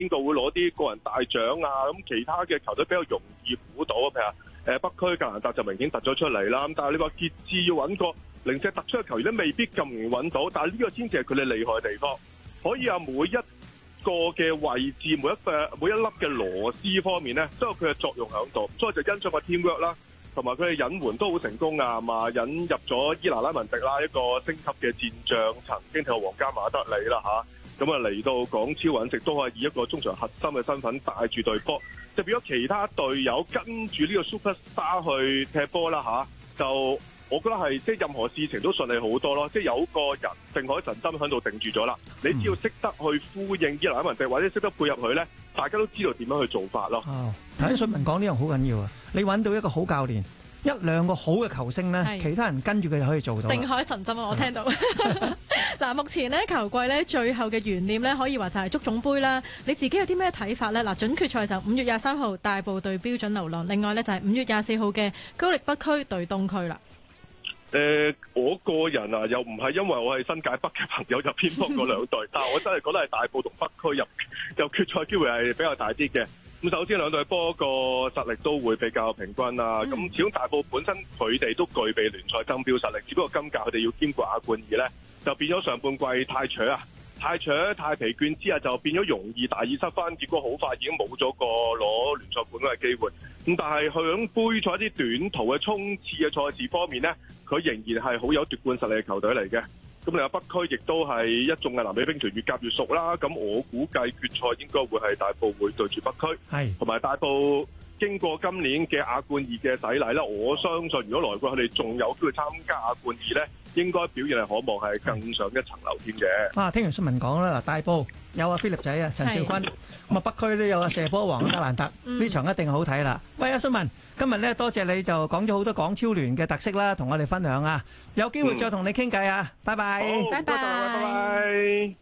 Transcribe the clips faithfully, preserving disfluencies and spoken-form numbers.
邊個會攞啲個人大獎啊？咁其他嘅球隊比較容易估到，譬如話誒北區格蘭達就明顯突咗出嚟啦。咁但係你話傑志要揾個零舍突出嘅球員咧，未必咁容易揾到。但係呢個先至係佢哋厲害嘅地方，可以啊每一個嘅位置，每一個每一粒嘅螺絲方面咧，都有佢嘅作用喺度。所以就欣賞個 teamwork 啦，同埋佢哋引援都好成功啊嘛，引入咗伊拿拉文迪啦，一個升級嘅戰將，曾經睇過皇家馬德里啦嚇，咁啊嚟到港超揾食都可以以一個中場核心嘅身份帶住隊波，就變咗其他隊友跟住呢個 superstar 去踢波啦嚇，就。我覺得係即係任何事情都順利好多咯，即係有個人定海神針喺度定住咗啦。你只要識得去呼應伊拿拉文迪，或者識得配合佢咧，大家都知道點樣去做法咯。 哦，頭先信文講呢樣好緊要啊！你揾到一個好教練，一兩個好嘅球星咧，其他人跟住佢就可以做到。 定海神針啊！我聽到。嗱，目前咧球季咧最後嘅懸念咧，可以話就係足總杯啦。你自己有啲咩睇法咧？嗱，準決賽就五月廿三號大埔對標準流浪，另外咧就係五月廿四號嘅高力北區對東區啦。 誒、呃，我個人啊，又唔係因為我係新界北嘅朋友就偏幫嗰兩隊，但係我真係覺得係大埔同北區入入決賽機會係比較大啲嘅。咁首先兩隊波個實力都會比較平均啦。咁、嗯、始終大埔本身佢哋都具備聯賽爭標實力，只不過今屆佢哋要兼顧亞冠二咧，就變咗上半季太扯啊！太搶太疲倦之下，就變咗容易大意失分，結果好快已經冇咗個攞聯賽冠軍嘅機會。咁但係響杯賽啲短途嘅衝刺嘅賽事方面呢，佢仍然係好有奪冠實力嘅球隊嚟嘅。咁另外北區亦都係一眾嘅南美兵團越夾越熟啦。咁我估計決賽應該會係大埔會對住北區，係同埋大埔。經過今年嘅亞冠二嘅洗禮咧，我相信如果來季佢哋仲有機會參加亞冠二咧，應該表現係可望係更上一層樓添嘅。 啊，聽完新聞講啦，嗱，大埔有阿菲力仔啊，陳兆坤，咁啊北區都有阿射波王加蘭特，呢、嗯、場一定好睇啦。喂，阿新聞，今日咧多謝你就講咗好多港超聯嘅特色啦，同我哋分享啊，有機會再同你傾偈啊，拜拜， 拜拜，拜拜。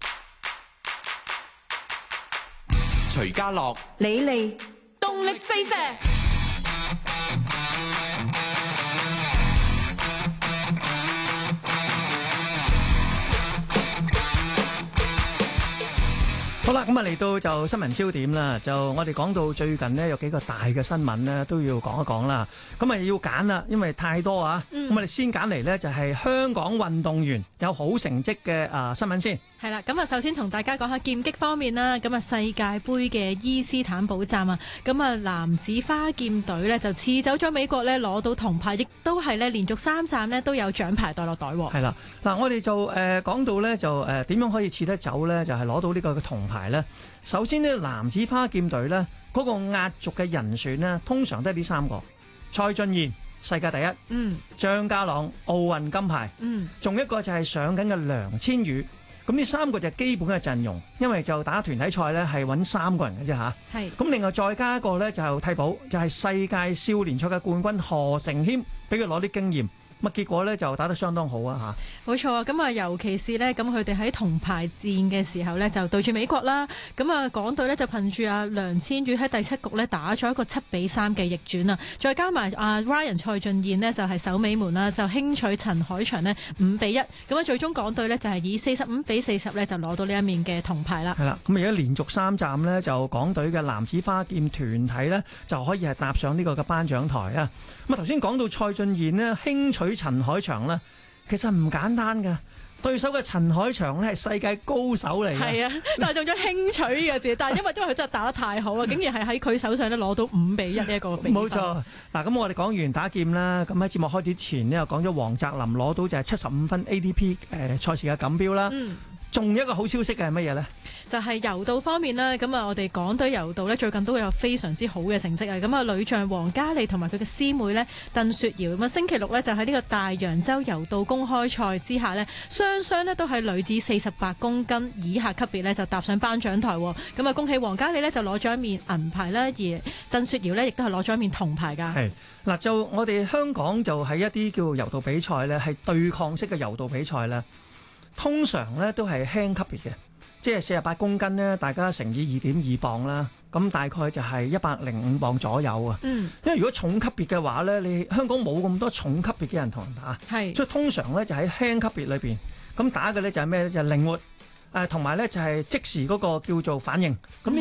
徐家樂、 李利。動力飛射， 好啦，咁啊嚟到就新聞焦點啦。就我哋講到最近呢，有幾個大嘅新聞呢都要講一講啦。咁啊要揀啦，因為太多啊。咁、嗯、我哋先揀嚟呢，就係香港運動員有好成績嘅啊新聞先。 係啦，咁啊首先同大家講下劍擊方面啦。咁啊世界盃嘅伊斯坦堡站啊，咁啊男子花劍隊呢，就刺走咗美國呢，攞到銅牌，亦都係呢連續三站呢都有獎牌袋落袋。 係啦，嗱我哋就誒講到呢，就誒點樣可以刺得走呢？就係、是、攞到呢個嘅銅牌呢。首先呢，男子花劍隊呢，嗰、那個壓軸嘅人選呢，通常都係呢三個：蔡俊彥世界第一，嗯，張家朗奧運金牌，嗯，仲一個就係上緊嘅梁千羽。咁呢三個就基本嘅陣容，因為就打團體賽呢係揾三個人嘅啫嚇。係。咁另外再加一個呢，就替補，就係、是、世界少年賽嘅冠軍何成謙，俾佢攞啲經驗。咁結果咧就打得相當好啊嚇！ 冇錯啊，咁啊尤其是呢，咁佢哋喺銅牌戰嘅時候呢，就對住美國啦。咁啊港隊呢，就憑住阿梁千羽喺第七局呢打咗一個七比三嘅逆轉啊，再加埋阿 Ryan 蔡俊彥呢，就係守尾門啦，就輕取陳海翔呢五比一。咁啊最終港隊呢，就係以四十五比四十呢，就攞到呢一面嘅銅牌啦。 係啦，咁而家連續三站呢，就港隊嘅男子花劍團體呢，就可以係踏上呢個嘅頒獎台啊！咁啊頭先講到蔡俊彥呢，輕取陳海翔呢，其實唔簡單㗎。對手嘅陳海翔呢係世界高手嚟嘅。係啊， 但係用咗輕取嘅字，但係因為因為佢真係打得太好啊，竟然係喺佢手上咧攞到五比一呢一個比分。 冇錯。嗱，咁我哋講完打劍啦，咁喺節目開始前呢，又講咗黃澤林攞到就係七十五分 A D P 誒賽事嘅錦標啦。嗯。仲有一個好消息嘅係乜嘢呢？ 就係、是、柔道方面啦，咁啊我哋港隊柔道呢，最近都會有非常之好嘅成績啊！咁啊女將黃嘉莉同埋佢嘅師妹呢，鄧雪瑤，咁啊星期六呢，就喺呢個大洋洲柔道公開賽之下呢，雙雙呢都係女子四十八公斤以下級別呢，就踏上頒獎台。咁啊恭喜黃嘉莉呢，就攞咗一面銀牌啦，而鄧雪瑤呢，亦都係攞咗一面銅牌㗎。係嗱，就我哋香港就喺一啲叫柔道比賽呢，係對抗式嘅柔道比賽呢。通常咧都係輕級別嘅，即係四十八公斤咧，大家乘以二點二磅啦，咁大概就係一百零五磅左右啊。嗯，因為如果重級別嘅話咧，你香港冇咁多重級別嘅人同人打，係，所以通常咧就喺輕級別裏邊，咁打嘅咧就係咩咧？就係靈活誒同埋咧就係即時嗰個叫做反應。咁呢